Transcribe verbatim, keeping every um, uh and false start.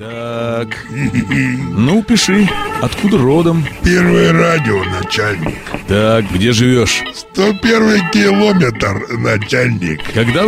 Так, ну пиши, откуда родом? Первое радио, начальник. Так, где живешь? Сто первый километр, начальник. Когда